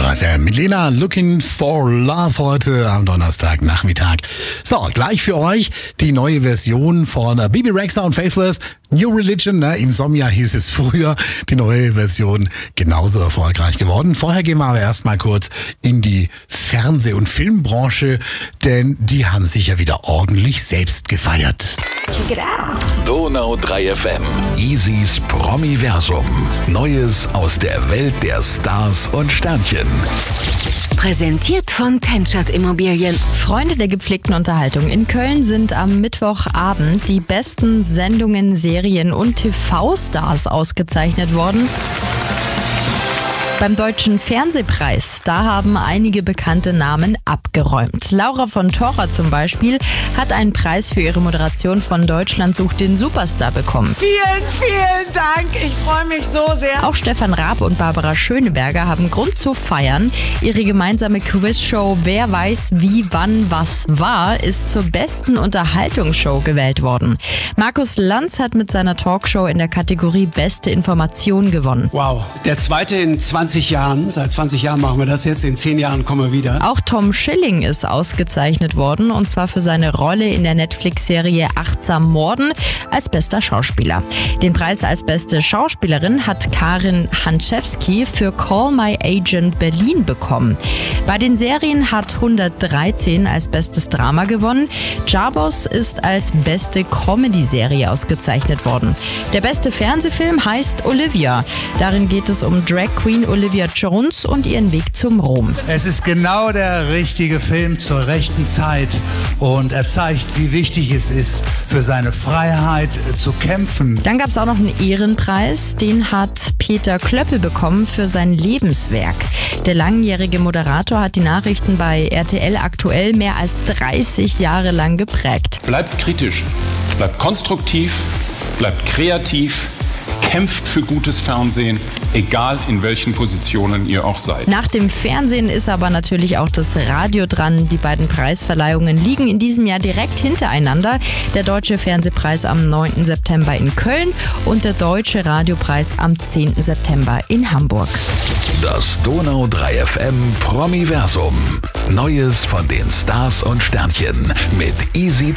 3 FM mit Lena, Looking for Love heute am Donnerstagnachmittag. So, gleich für euch die neue Version von Bebe Rexha und Faithless, New Religion, Insomnia hieß es früher, die neue Version genauso erfolgreich geworden. Vorher gehen wir aber erstmal kurz in die Fernseh- und Filmbranche, denn die haben sich ja wieder ordentlich selbst gefeiert. Check it out. Donau 3 FM. Easys Promiversum. Neues aus der Welt der Stars und Sternchen. Präsentiert von Tenschert Immobilien. Freunde der gepflegten Unterhaltung. In Köln sind am Mittwochabend die besten Sendungen, Serien und TV-Stars ausgezeichnet worden. Beim Deutschen Fernsehpreis, da haben einige bekannte Namen abgeräumt. Laura von Torra zum Beispiel hat einen Preis für ihre Moderation von Deutschland sucht den Superstar bekommen. Vielen, vielen Dank. Ich freue mich so sehr. Auch Stefan Raab und Barbara Schöneberger haben Grund zu feiern. Ihre gemeinsame Quizshow Wer weiß wie, wann, was war, ist zur besten Unterhaltungsshow gewählt worden. Markus Lanz hat mit seiner Talkshow in der Kategorie Beste Information gewonnen. Wow, der zweite in 20 Jahren. Seit 20 Jahren machen wir das jetzt. In 10 Jahren kommen wir wieder. Auch Tom Schilling ist ausgezeichnet worden, und zwar für seine Rolle in der Netflix-Serie Achtsam Morden als bester Schauspieler. Den Preis als beste Schauspielerin hat Karin Hanczewski für Call My Agent Berlin bekommen. Bei den Serien hat 113 als bestes Drama gewonnen. Jabos ist als beste Comedy-Serie ausgezeichnet worden. Der beste Fernsehfilm heißt Olivia. Darin geht es um Drag Queen Olivia Jones und ihren Weg zum Ruhm. Es ist genau der richtige Film zur rechten Zeit und er zeigt, wie wichtig es ist, für seine Freiheit zu kämpfen. Dann gab es auch noch einen Ehrenpreis, den hat Peter Klöppel bekommen für sein Lebenswerk. Der langjährige Moderator hat die Nachrichten bei RTL aktuell mehr als 30 Jahre lang geprägt. Bleibt kritisch, bleibt konstruktiv, bleibt kreativ. Kämpft für gutes Fernsehen, egal in welchen Positionen ihr auch seid. Nach dem Fernsehen ist aber natürlich auch das Radio dran. Die beiden Preisverleihungen liegen in diesem Jahr direkt hintereinander. Der Deutsche Fernsehpreis am 9. September in Köln und der Deutsche Radiopreis am 10. September in Hamburg. Das Donau 3 FM Promiversum. Neues von den Stars und Sternchen mit Easy